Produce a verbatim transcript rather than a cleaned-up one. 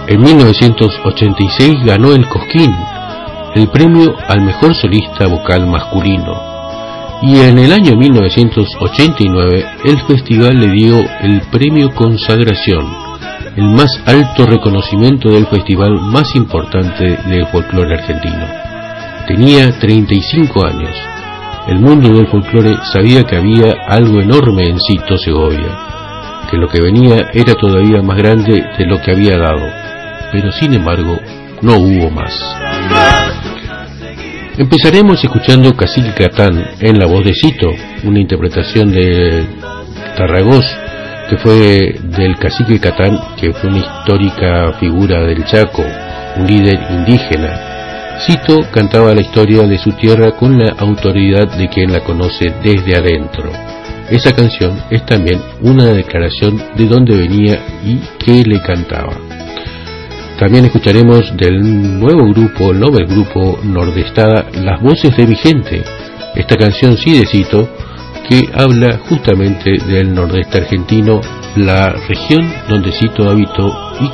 En mil novecientos ochenta y seis ganó el Cosquín, el premio al mejor solista vocal masculino. Y en el año mil novecientos ochenta y nueve el festival le dio el premio Consagración, el más alto reconocimiento del festival más importante del folclore argentino. Tenía treinta y cinco años. El mundo del folclore sabía que había algo enorme en Cito Segovia, que lo que venía era todavía más grande de lo que había dado, pero sin embargo no hubo más. Empezaremos escuchando Cacique Catán en la voz de Cito, una interpretación de Tarragós, que fue del Cacique Catán, que fue una histórica figura del Chaco, un líder indígena. Cito cantaba la historia de su tierra con la autoridad de quien la conoce desde adentro. Esa canción es también una declaración de dónde venía y qué le cantaba. También escucharemos del nuevo grupo, el nuevo grupo Nordestada, Las Voces de mi Gente. Esta canción sí de Cito, que habla justamente del nordeste argentino, la región donde Cito habitó y